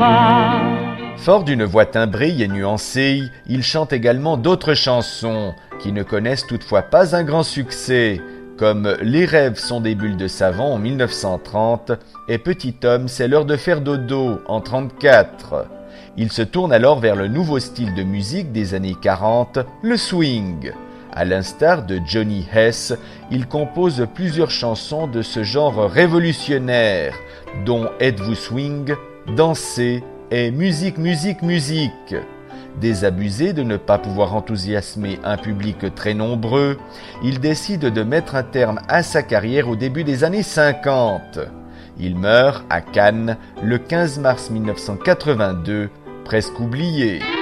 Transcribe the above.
Fort d'une voix timbrée et nuancée, il chante également d'autres chansons qui ne connaissent toutefois pas un grand succès, comme Les rêves sont des bulles de savon en 1930 et Petit homme, c'est l'heure de faire dodo en 1934. Il se tourne alors vers le nouveau style de musique des années 40, le swing. À l'instar de Johnny Hess, il compose plusieurs chansons de ce genre révolutionnaire, dont Êtes-vous swing, Danser et Musique, musique, musique. Désabusé de ne pas pouvoir enthousiasmer un public très nombreux, il décide de mettre un terme à sa carrière au début des années 50. Il meurt à Cannes le 15 mars 1982, presque oublié.